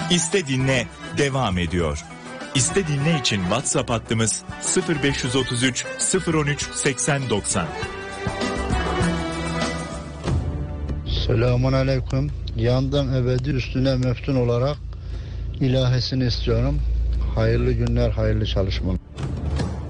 İste Dinle devam ediyor. İste Dinle için WhatsApp hattımız 0533 013 8090. Selamun Aleyküm. Yandım ebedi üstüne meftun olarak ilahisini istiyorum. Hayırlı günler, hayırlı çalışmalar.